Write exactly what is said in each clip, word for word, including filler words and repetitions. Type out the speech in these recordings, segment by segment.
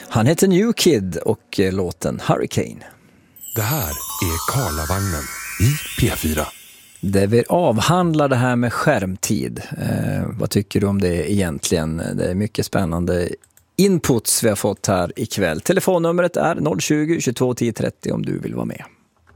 Han heter New Kid och låten Hurricane. Det här är Karlavagnen i P fyra. Det vi avhandlar det här med skärmtid. Eh, vad tycker du om det egentligen? Det är mycket spännande inputs vi har fått här ikväll. Telefonnumret är noll tjugo, tjugotvå, tio trettio om du vill vara med.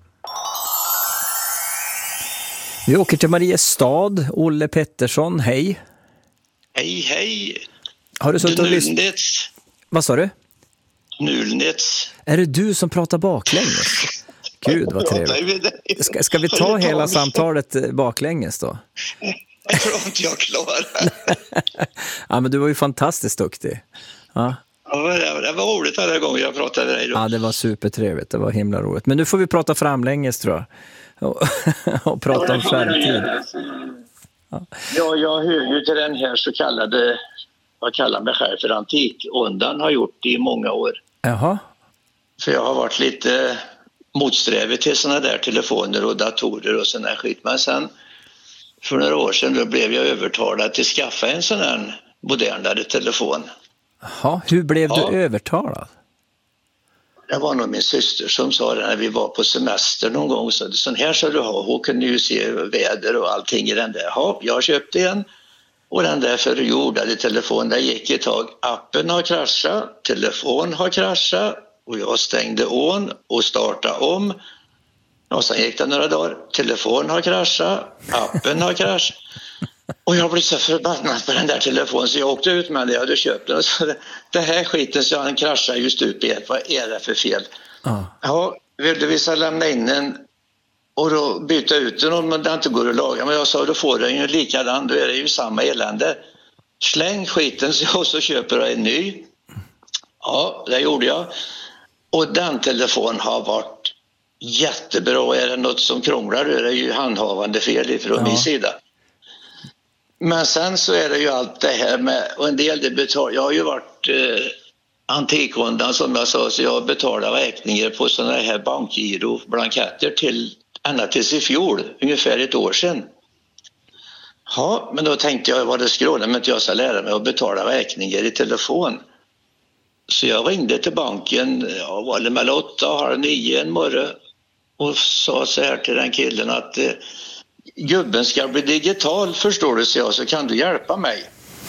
Vi åker till Mariestad. Olle Pettersson, hej. Hej, hej. Har du suttit och lyssnat? Vad sa du? Nulnets. Är det du som pratar baklänges? Gud, vad trevligt. Ska, ska vi ta hela samtalet baklänges då? Jag tror inte jag klarar. Ja, men du var ju fantastiskt duktig. Ja. Ja, det var roligt alla gånger jag pratade med dig då. Ja, det var supertrevligt. Det var himla roligt. Men nu får vi prata framlänges, tror jag. Och, och prata om skärmtid. Ja. ja, jag hör ju till den här så kallade, vad kallar mig själv för antikondan, har gjort det i många år. Jaha. För jag har varit lite motsträvig till såna där telefoner och datorer och sån där skit. Men sen för några år sedan då blev jag övertalad till att skaffa en sån här modernare telefon. Jaha, hur blev ja. du övertalad? Det var nog min syster som sa det när vi var på semester någon gång. Så, sån här ska du ha, hon kunde ju se väder och allting i den där. Ja, jag köpte en och den där förjordade telefonen, där gick ett tag. Appen har kraschat, telefon har kraschat och jag stängde on och startade om. Och sen gick det några dagar, telefon har kraschat, appen har kraschat. Och jag blev så förbannad på den där telefonen så jag åkte ut med det jag hade köpt den. Och så, det här skiten så han kraschar just ut i ett. Vad är det för fel? Ah. Ja, vill du visa lämna in den och då byta ut den om det inte går att laga. Men jag sa, då får den ju likadan, då är det ju samma elände. Släng skiten och så köper jag en ny. Ja, det gjorde jag. Och den telefonen har varit jättebra. Är det något som krånglar, då är det ju handhavande fel från ja. min sida. Men sen så är det ju allt det här med, och en del det betalar, jag har ju varit eh, antikondan som jag sa, så jag betalar räkningar på sådana här bankgiro blanketter till, ända tills i fjol, ungefär ett år sedan. Ja, men då tänkte jag vad det skrålar men inte jag ska lära mig att betala räkningar i telefon. Så jag ringde till banken, ja, var det mellan åtta och halv nio en morgon och sa så här till den killen att eh, gubben ska bli digital, förstår du, så jag, så kan du hjälpa mig.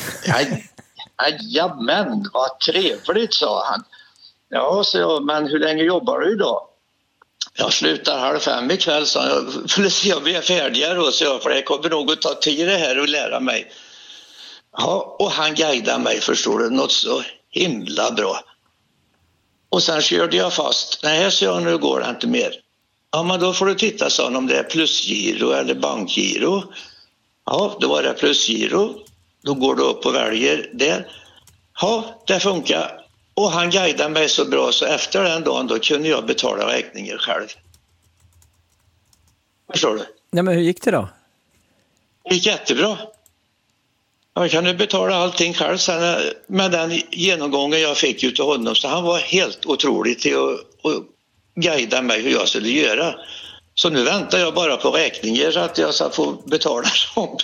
Jajamän, vad trevligt, sa han. Ja, så jag, men hur länge jobbar du idag? Jag slutar halv fem ikväll, sa jag. För att jag blir färdigare då, så jag, för det kommer nog att ta tid det här och lära mig. Ja, och han guidade mig, förstår du, något så himla bra. Och sen körde jag fast. Nej, så jag, nu går det inte mer. Ja, men då får du titta, sa han, om det är plusgiro eller bankgiro. Ja, då var det plusgiro. Då går du upp och väljer det. Ja, det funkar. Och han guidade mig så bra så efter den dagen då kunde jag betala räkningar själv. Förstår du? Ja, men hur gick det då? Det gick jättebra. Jag kunde betala allting själv sen med den genomgången jag fick ut av honom. Så han var helt otrolig till att, att guida mig hur jag skulle göra. Så nu väntar jag bara på räkningar så att jag ska få betala dem.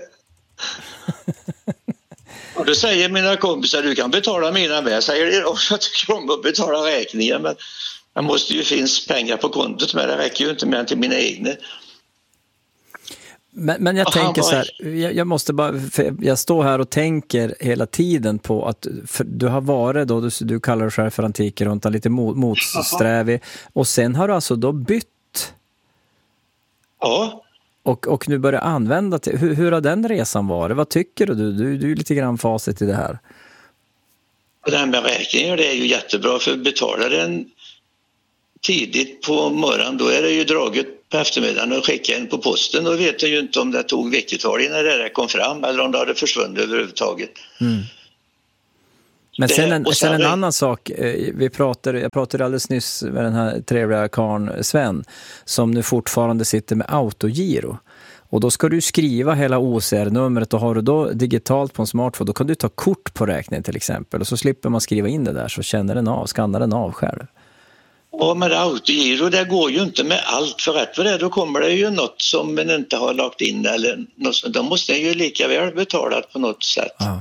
Och då säger mina kompisar, du kan betala mina med. Jag säger det också, att jag kommer att betala räkningar. Men det måste ju finnas pengar på kontot, men det räcker ju inte mer till mina egna. Men, men jag och tänker bara... så här, jag, jag måste bara, jag står här och tänker hela tiden på att du har varit då, du, du kallar dig själv för antikrunta, lite mot, motsträvig, och sen har du alltså då bytt. Ja. Och, och nu börjar använda till, hur, hur har den resan varit? Vad tycker du? Du, du, du är lite grann facit i det här. Och det här med räkningar, det är ju jättebra, för betalar den tidigt på morgonen, då är det ju draget på eftermiddagen och skicka in på posten. Då vet jag ju inte om det tog veckotal innan det där kom fram eller om det hade försvunnit överhuvudtaget. Mm. Men sen en, sen en annan sak, vi pratade, jag pratade alldeles nyss med den här trevliga karln Sven som nu fortfarande sitter med autogiro. Och då ska du skriva hela O C R-numret, och har du då digitalt på en smartphone, då kan du ta kort på räkningen till exempel. Och så slipper man skriva in det där, så känner den av, skannar den av själv. Ja, men autogiro, det går ju inte med allt, för rätt för det, då kommer det ju något som man inte har lagt in eller något, då måste den ju lika väl betalat på något sätt. Ja.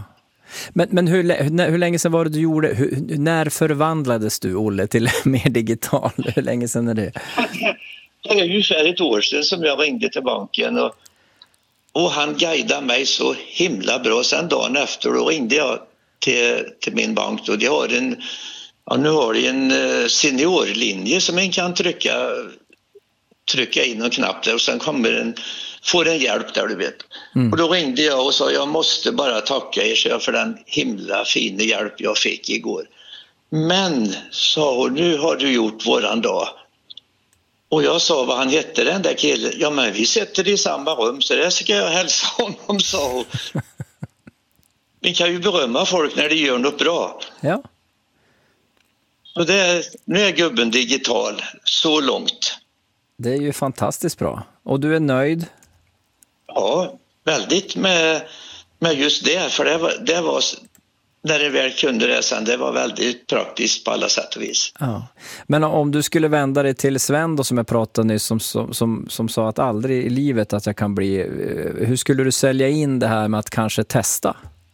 Men, men hur, när, hur länge sedan var det du gjorde, hur, när förvandlades du, Olle, till mer digital? Hur länge sedan är det? Det är ungefär ett år sedan som jag ringde till banken och, och han guidade mig så himla bra. Sen dagen efter då ringde jag till, till min bank och de har en, ja, nu har de en seniorlinje som man kan trycka, trycka in en knapp där och sen kommer en, får en hjälp där, du vet. Mm. Och då ringde jag och sa jag måste bara tacka er för den himla fina hjälp jag fick igår. Men, sa hon, nu har du gjort våran dag. Och jag sa vad han hette, den där killen. Ja, men vi sitter i samma rum så det ska jag hälsa honom, sa hon. Vi kan ju berömma folk när de gör något bra. Ja. Och det är, nu är gubben digital så långt. Det är ju fantastiskt bra. Och du är nöjd? Ja, väldigt med, med just det. För det var, det var, när det väl kunde det sen, det var väldigt praktiskt på alla sätt och vis. Ja. Men om du skulle vända dig till Sven då, som jag pratade nyss, som, som, som, som sa att aldrig i livet att jag kan bli... Hur skulle du sälja in det här med att kanske testa?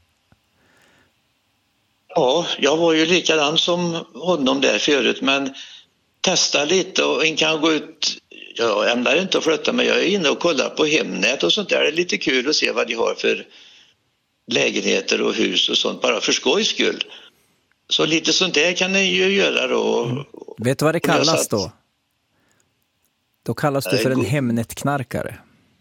Ja, jag var ju likadan som honom där förut, men testa lite och en kan gå ut... Jag ämnar inte att flytta, men jag är inne och kollar på Hemnet och sånt där. Det är lite kul att se vad de har för lägenheter och hus och sånt, bara för skojs skull. Så lite sånt där kan ni ju göra då. Mm. Vet du vad det kallas då? Då kallas du för en Hemnet-knarkare.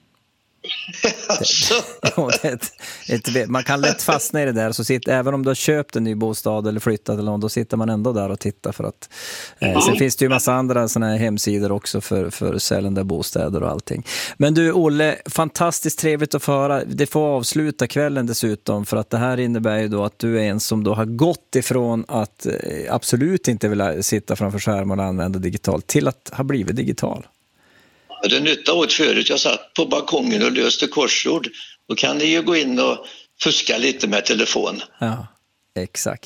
Alltså. Det, ett, ett, man kan lätt fastna i det där, så sitter, även om du har köpt en ny bostad eller flyttat eller något, då sitter man ändå där och tittar för att eh, mm. Sen finns det ju massa andra såna här hemsidor också för, för säljande bostäder och allting. Men du, Olle, fantastiskt trevligt att få höra. Det får avsluta kvällen dessutom, för att det här innebär ju då att du är en som då har gått ifrån att eh, absolut inte vilja sitta framför skärmen och använda digitalt till att ha blivit digital. Det nytta åt förut. Jag satt på balkongen och löste korsord. Då kan ni ju gå in och fuska lite med telefon. Ja, exakt.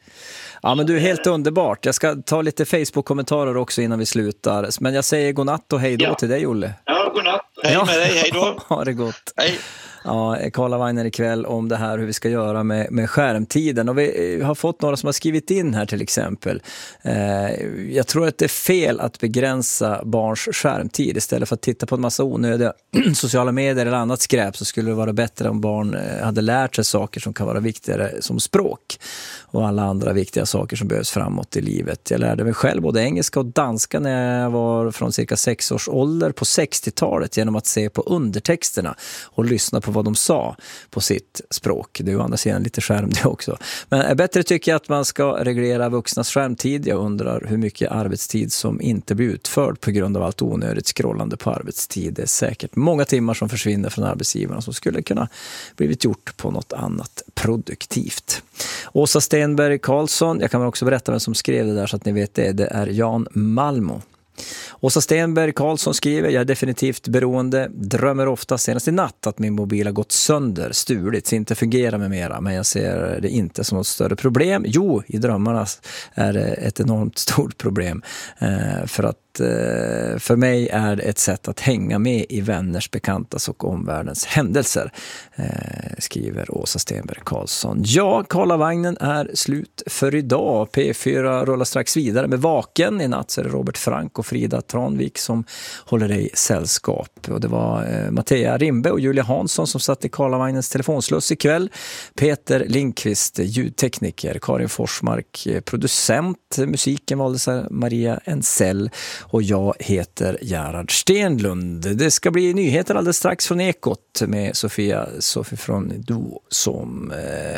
Ja, men du är helt underbart. Jag ska ta lite Facebook-kommentarer också innan vi slutar. Men jag säger godnatt och hej då ja. till dig, Olle. Ja, godnatt. Hej ja. med dig, hej då. Ha det gott. Hej. Ja, Karlavagnen ikväll om det här hur vi ska göra med, med skärmtiden. Och vi har fått några som har skrivit in här till exempel. Eh, jag tror att det är fel att begränsa barns skärmtid. Istället för att titta på en massa onödiga sociala medier eller annat skräp, så skulle det vara bättre om barn hade lärt sig saker som kan vara viktigare som språk och alla andra viktiga saker som behövs framåt i livet. Jag lärde mig själv både engelska och danska när jag var från cirka sex års ålder på sextiotalet genom att se på undertexterna och lyssna på vad de sa på sitt språk. Det är ju andra sidan lite skärm det också. Men bättre tycker jag att man ska reglera vuxnas skärmtid. Jag undrar hur mycket arbetstid som inte blir utförd på grund av allt onödigt scrollande på arbetstid. Det är säkert många timmar som försvinner från arbetsgivarna som skulle kunna blivit gjort på något annat produktivt. Åsa Stenberg Karlsson, jag kan också berätta vem som skrev det där så att ni vet det. Det är Jan Malmo. Åsa Stenberg Karlsson skriver: jag är definitivt beroende, drömmer ofta senast i natt att min mobil har gått sönder, stulit, så inte fungerar med mera, men jag ser det inte som något större problem. Jo, i drömmarna är det ett enormt stort problem, eh, för att eh, för mig är det ett sätt att hänga med i vänners, bekantas och omvärldens händelser, eh, skriver Åsa Stenberg Karlsson. Ja, Karlavagnen är slut för idag. P fyra rullar strax vidare med Vaken. I natt så är det Robert Frank och Frida Tranvik som håller dig sällskap. Och det var eh, Mattea Rimbe och Julia Hansson som satt i Karlavagnens telefonsluss ikväll. Peter Lindqvist, ljudtekniker. Karin Forsmark, producent. Musiken valdes av Maria Ensell. Och jag heter Gerhard Stenlund. Det ska bli nyheter alldeles strax från Ekot med Sofia Sofie från Do som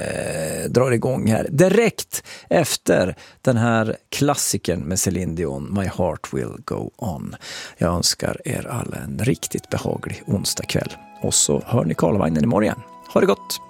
eh, drar igång här direkt efter den här klassikern med Celine Dion, My Heart Will Go On. Jag önskar er alla en riktigt behaglig onsdag kväll. Och så hör ni Karlavagnen imorgon igen. Ha det gott!